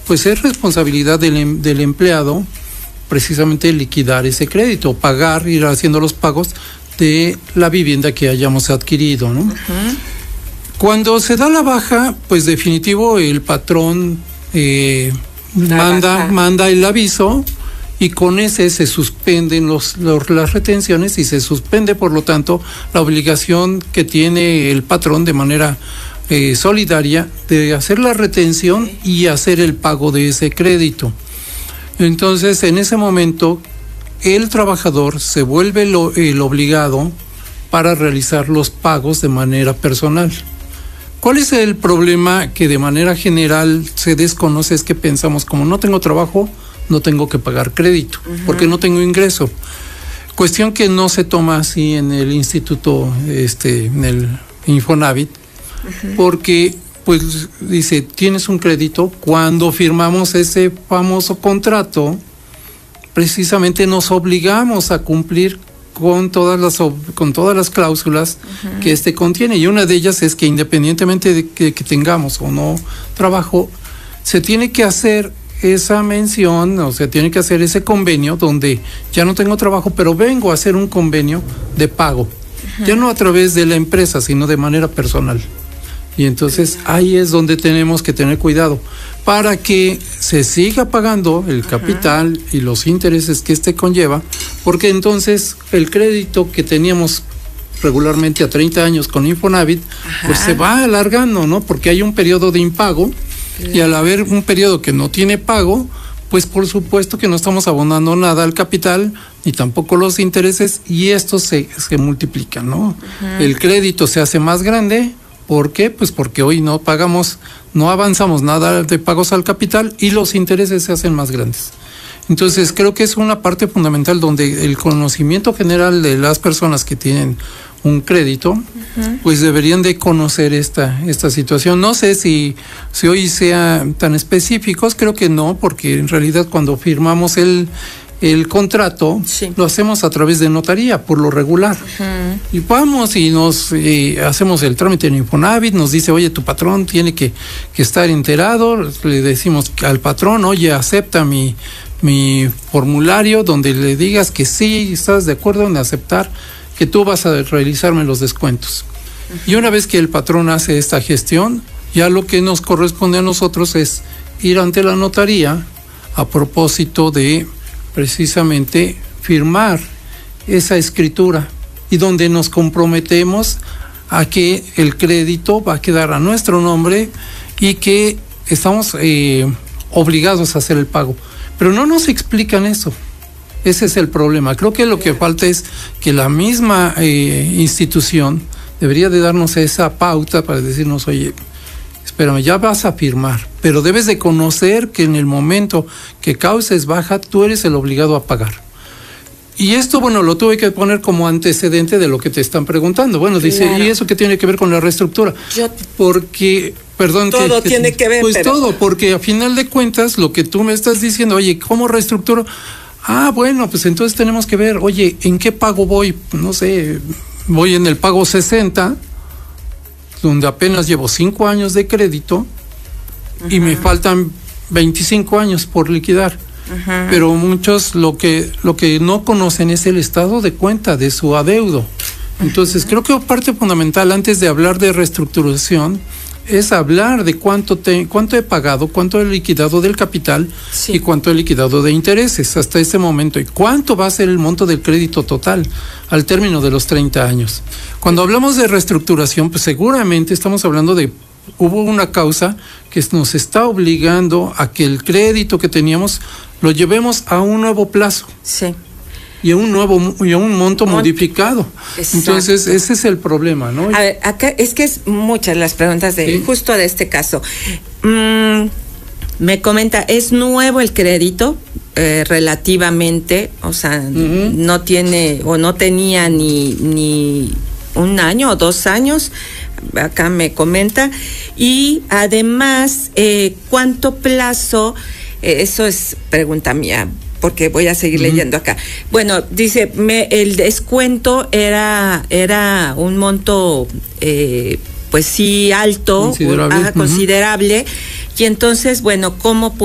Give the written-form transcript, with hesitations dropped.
pues es responsabilidad del empleado precisamente liquidar ese crédito, pagar, ir haciendo los pagos de la vivienda que hayamos adquirido, ¿no? Cuando se da la baja, pues definitivo el patrón manda el aviso y con ese se suspenden las retenciones y se suspende, por lo tanto, la obligación que tiene el patrón de manera solidaria de hacer la retención y hacer el pago de ese crédito. Entonces, en ese momento, el trabajador se vuelve el obligado para realizar los pagos de manera personal. ¿Cuál es el problema que de manera general se desconoce? Es que pensamos, como no tengo trabajo, no tengo que pagar crédito, porque no tengo ingreso. Cuestión que no se toma así en el instituto, en el Infonavit, porque pues dice, tienes un crédito. Cuando firmamos ese famoso contrato, precisamente nos obligamos a cumplir con todas las cláusulas que contiene, y una de ellas es que independientemente de que tengamos o no trabajo, se tiene que hacer esa mención, o sea, tiene que hacer ese convenio donde ya no tengo trabajo, pero vengo a hacer un convenio de pago, ya no a través de la empresa, sino de manera personal. Y entonces ahí es donde tenemos que tener cuidado para que se siga pagando el capital y los intereses que conlleva, porque entonces el crédito que teníamos regularmente a 30 años con Infonavit, pues se va alargando, ¿no? Porque hay un periodo de impago y al haber un periodo que no tiene pago, pues por supuesto que no estamos abonando nada al capital ni tampoco los intereses, y estos se multiplican, ¿no? El crédito se hace más grande. ¿Por qué? Pues porque hoy no avanzamos nada de pagos al capital y los intereses se hacen más grandes. Entonces creo que es una parte fundamental donde el conocimiento general de las personas que tienen un crédito, pues deberían de conocer esta situación. No sé si hoy sea tan específicos, creo que no, porque en realidad cuando firmamos el contrato, lo hacemos a través de notaría, por lo regular. Y vamos y nos hacemos el trámite en Infonavit, nos dice, oye, tu patrón tiene que estar enterado. Le decimos al patrón, oye, acepta mi formulario donde le digas que sí, estás de acuerdo en aceptar que tú vas a realizarme los descuentos. Y una vez que el patrón hace esta gestión, ya lo que nos corresponde a nosotros es ir ante la notaría a propósito de precisamente firmar esa escritura, y donde nos comprometemos a que el crédito va a quedar a nuestro nombre y que estamos obligados a hacer el pago. Pero no nos explican eso. Ese es el problema. Creo que lo que falta es que la misma institución debería de darnos esa pauta para decirnos, oye, espérame, ya vas a firmar, pero debes de conocer que en el momento que causes baja, tú eres el obligado a pagar. Y esto, bueno, lo tuve que poner como antecedente de lo que te están preguntando. Bueno, dice, ¿y eso qué tiene que ver con la reestructura? Porque, perdón. Todo tiene que ver, pues pero... todo, porque a final de cuentas, lo que tú me estás diciendo, oye, ¿cómo reestructuro? Ah, bueno, pues entonces tenemos que ver, oye, ¿en qué pago voy? No sé, voy en el pago 60, donde apenas llevo 5 años de crédito y me faltan 25 años por liquidar. Pero muchos lo que no conocen es el estado de cuenta de su adeudo. Entonces creo que parte fundamental antes de hablar de reestructuración es hablar de cuánto he pagado, cuánto he liquidado del capital y cuánto he liquidado de intereses hasta este momento, y cuánto va a ser el monto del crédito total al término de los 30 años. Cuando hablamos de reestructuración, pues seguramente estamos hablando de hubo una causa que nos está obligando a que el crédito que teníamos lo llevemos a un nuevo plazo. Sí. Y a un monto modificado. Exacto. Entonces, ese es el problema, ¿no? A ver, acá es que es muchas las preguntas justo de este caso. Me comenta, ¿es nuevo el crédito? Relativamente, o sea, no tiene o no tenía ni 1 año o 2 años, acá me comenta, y además, ¿cuánto plazo? Eso es pregunta mía, porque voy a seguir leyendo acá. Bueno, dice, el descuento era un monto, pues sí, alto, considerable, y entonces, bueno, ¿cómo